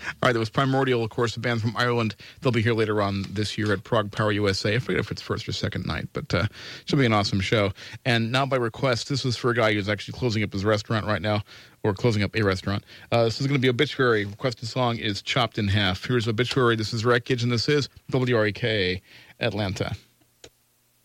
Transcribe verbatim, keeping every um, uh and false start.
right, that was Primordial, of course, a band from Ireland. They'll be here later on this year at Prague Power U S A. I forget if it's first or second night, but uh, should be an awesome show. And now by request, this was for a guy who's actually closing up his restaurant right now, or closing up a restaurant. Uh, this is going to be Obituary. Requested song is Chopped in Half. Here's Obituary. This is Wreckage, and this is W R E K Atlanta.